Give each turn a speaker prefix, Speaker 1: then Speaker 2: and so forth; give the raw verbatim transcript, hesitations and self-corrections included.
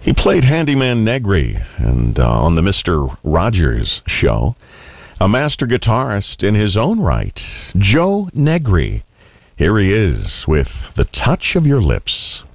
Speaker 1: He played Handyman Negri and uh, on the Mister Rogers show. A master guitarist in his own right, Joe Negri. Here he is with The Touch of Your Lips.